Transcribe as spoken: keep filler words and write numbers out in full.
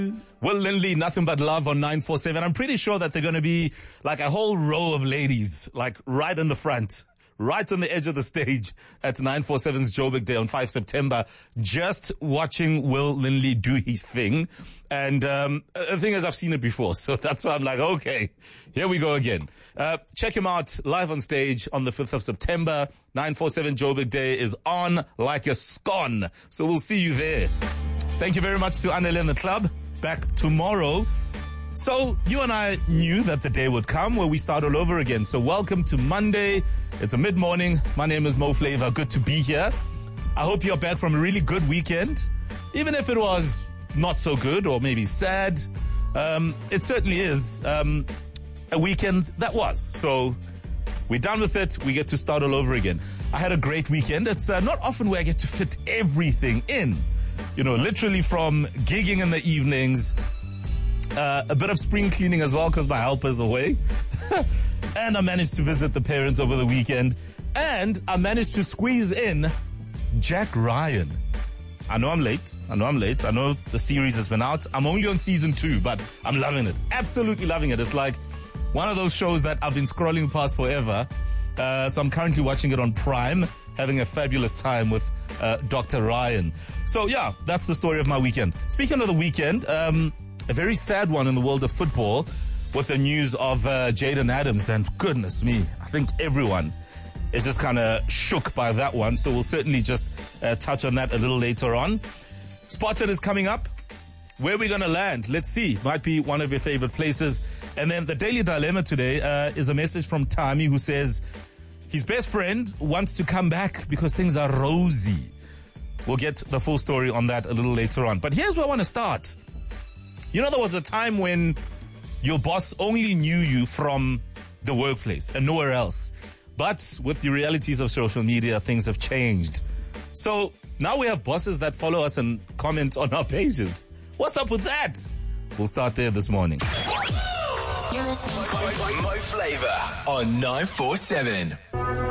Will Lindley, Nothing But Love on nine four seven. I'm pretty sure that they're going to be like a whole row of ladies, like right in the front, right on the edge of the stage at nine four seven's Joburg Day on the fifth of September, just watching Will Lindley do his thing. And um, the thing is, I've seen it before, so that's why I'm like, okay, here we go again. Uh, check him out live on stage on the fifth of September. nine four seven Joburg Day is on like a scone, so we'll see you there. Thank you very much to Anele and the club. Back tomorrow. So you and I knew that the day would come where we start all over again. So welcome to Monday. It's a mid-morning. My name is Mo Flavor. Good to be here. I hope you're back from a really good weekend. Even if it was not so good or maybe sad, um, it certainly is um, a weekend that was. So we're done with it. We get to start all over again. I had a great weekend. It's uh, not often where I get to fit everything in. You know, literally from gigging in the evenings, uh, a bit of spring cleaning as well because my helper's away. And I managed to visit the parents over the weekend. And I managed to squeeze in Jack Ryan. I know I'm late. I know I'm late. I know the series has been out. I'm only on season two, but I'm loving it. Absolutely loving it. It's like one of those shows that I've been scrolling past forever. Uh, so I'm currently watching it on Prime, having a fabulous time with uh, Doctor Ryan. So yeah, that's the story of my weekend. Speaking of the weekend, um, a very sad one in the world of football with the news of uh, Jayden Adams. And goodness me, I think everyone is just kind of shook by that one. So we'll certainly just uh, touch on that a little later on. Spotted is coming up. Where are we going to land? Let's see. Might be one of your favorite places. And then the Daily Dilemma today uh, is a message from Tami who says his best friend wants to come back because things are rosy. We'll get the full story on that a little later on. But here's where I want to start. You know, there was a time when your boss only knew you from the workplace and nowhere else. But with the realities of social media, things have changed. So now we have bosses that follow us and comment on our pages. What's up with that? We'll start there this morning. You're listening to Mo Flavor on nine four seven.